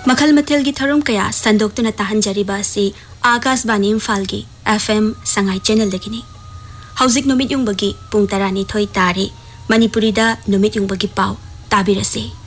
मखल मथेल की थरुम कया संदोक्तुना ताहंजरिबा से आकाशवाणी इम्फालगी FM संगाई चैनल दगिनी हौजिक नुमित युंबगी पुंग 12 तारे मणिपुरीदा नुमित युंबगी पाव ताबिरसे।